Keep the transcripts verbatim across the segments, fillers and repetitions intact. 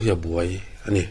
ya buai ani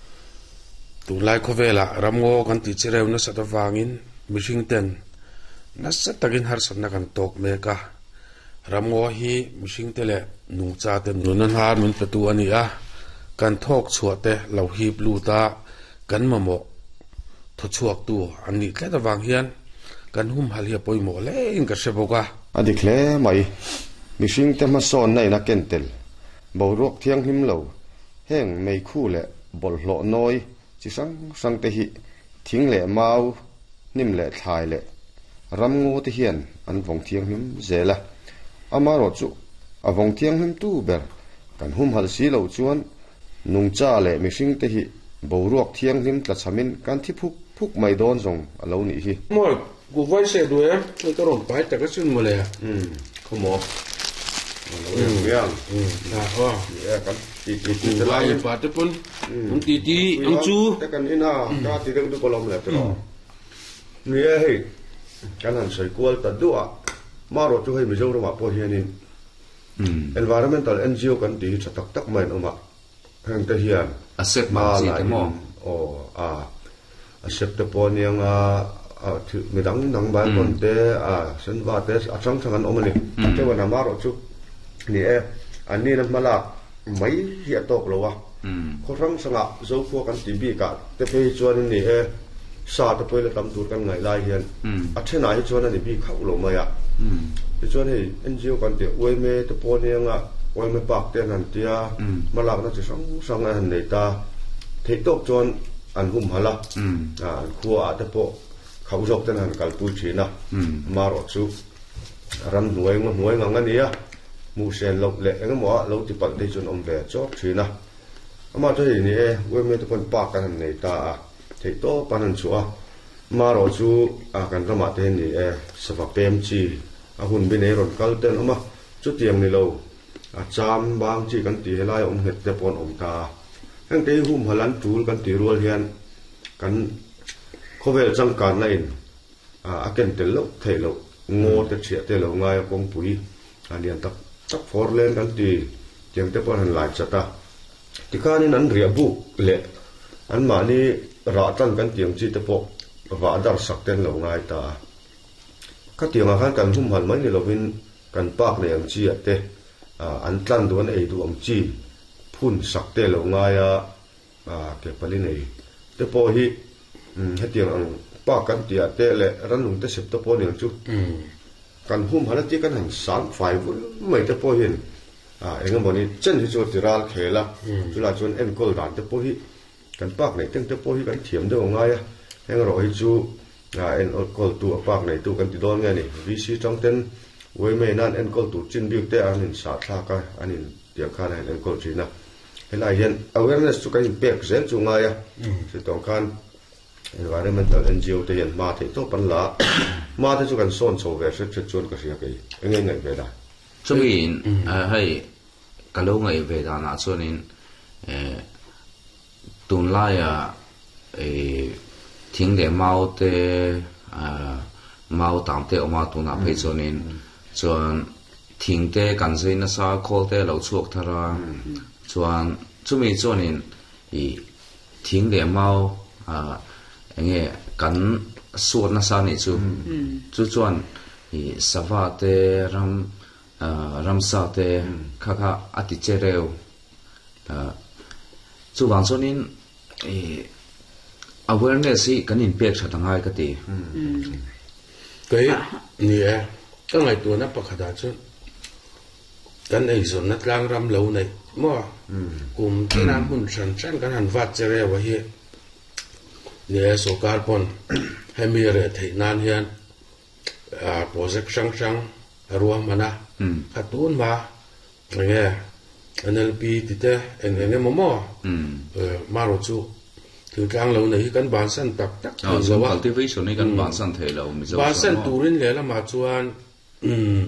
tu lai kho vela ramngo kan ti chereu na sata wangin mishing ten na satagin har sanna kan tok me ka ramngo hi mishing tele nu cha ten nunan har min patu ani a kan thok chuate lo hi blu ta kan mamo tho chuak tu ani tleta wang hian kan hum hal hi poimo le in ka seboka adikle mai mishing te ma son nei na kentel borok thiang him lo heng mei khu le bol hlo noi chi sang sang te hi thing le mau nim le thlai le ram ngo te hian an vong thiang him zela amaro chu avong thiang him tu ber kan hum hal si lo chuan nung cha le mishing te hi borok thiang him tla chamin kan thi phuk phuk mai don zong alo ni hi mo gu vai se du e to ron pai ta ka sun mo le um khomo yang na ho ya kan ti ti ti la ye pa te pun un ti ti ang chu ta kan ina ka ti deng du kolom le to ni e hei kan han sai kual ta du a maro chu hei mi zo ro ma po hianin environmental N G O kan ti chatak tak mai no ma hang ta hian accept ma si te mo o a accept te pon yang a mi dang nang ba kon te a sen va te a chang chang an omani te wa na maro chu ni e an ni na mala mai hi tok lo wa ko rang sanga zo fo kan ti bi ka te pe chuan ni e sa te pe le tam tur kan ngai lai hian a thena hi chuan ani bi khau lo ma ya te chuan hi N G O kan te oi me te pon yang a oi me pak te nan tia mala na chi sang sang an nei ta thei tok chuan an hum hala a khuwa a te po khau jok ten han kal pu thina maro chu ram nuai ngo nuai nga nga nia mu sen lok le eng mo lo ti pat dei chun om ve chok thina ama to ni e we me to kon pa kan nei ta a thei to panan chu a maro chu a kan rama te ni e sawa pem chi a hun bi nei ron kal ten ama chu tiang ni lo a cham bang chi kan ti helai om het te pon om ta hang te hum halan tul kan ti rual hian kan khovel chang kan na in a aken tel lo thei lo ngo te chia te lo ngai kong pui anian tak tak for len kan ti tiang te pon han lai chata tikani nan ria bu le an ma ni ra tan kan tiang chi te po wa dar sak ten lo ngai ta ka tiang a han kan hum hal mai ni lovin kan pak le ang chi ate an tlan don ei du am chi phun sak te lo ngai a ke pali nei te po hi hetiang ang pa kan tia te le ranung te sep to po ni chu kan hum hala ti kan han sang fai vu mai te po hin a engam boni chen hi chu tiral khela chula chun en kol dan te po hi kan pak nei teng te po hi kan thiam de ngai a heng ro hi chu a en kol tu pak nei tu kan ti don nge ni V C trong ten we me nan en kol tu chin biu te an in sa thla ka an in tia kha nei en kol china helai hian awareness chu kan impact zel chu ngai a se tong khan environmental N G O te yan ma the to pan la ma te chu kan son cho ve se che chon ka sia ke engei ngai ve da chumin hai kalo ngai ve da na chuanin e tun la ya e thing le mau te a mau tam te oma tu na pe chuanin chuan thing te kan zai na sa khol te lo chuak thara chuan chumi chuanin i thing le mau a nghe cắn suốt nó sao này chú chú chọn thì sava te ram ram sa te kha kha ati chereu chú vang cho nên awareness hi kan impact sa tangai ka ti cái nè cái ngày tuổi nó bạc hạt chứ cái này rồi nó lang ram lâu này mà cùng cái nam hun san san cái hành vặt chereu vậy nè số carbon hay mi re thei nan hian a project sang sang ruam mana atun ma nge N L P ti te en en mo mo ma ro chu tu tlang lo nei kan ban san tak tak zo wa cultivation nei kan ban san thei lo mi zo ban san turin le la ma chuan um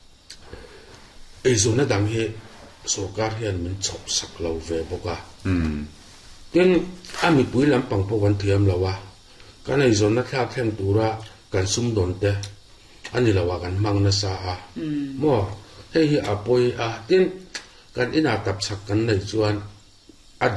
e zo na dang he so kar hian min chop sak lo ve boka tin ami pui lam pang po wan thiam lawa kan ai zon na thla thleng tura kan sum don te ani lawa kan mang na sa a mo hei hi apoi a tin kan ina tap sak kan nei chuan